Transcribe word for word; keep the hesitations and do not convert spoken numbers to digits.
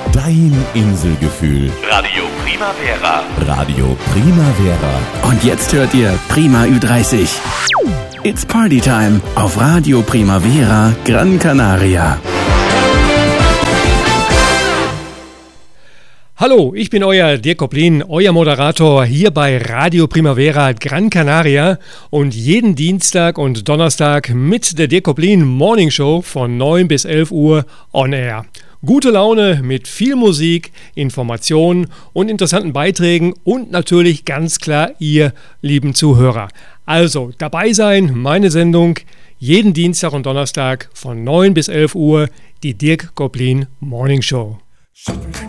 Dein Inselgefühl. Radio Primavera. Radio Primavera. Und jetzt hört ihr Prima Ü dreißig. It's Party Time auf Radio Primavera Gran Canaria. Hallo, ich bin euer Dirk Koplin, euer Moderator hier bei Radio Primavera Gran Canaria und jeden Dienstag und Donnerstag mit der Dirk Koplin Morning Show von neun bis elf Uhr on air. Gute Laune mit viel Musik, Informationen und interessanten Beiträgen und natürlich ganz klar ihr lieben Zuhörer. Also dabei sein, meine Sendung jeden Dienstag und Donnerstag von neun bis elf Uhr, die Dirk Koplin Morning Show.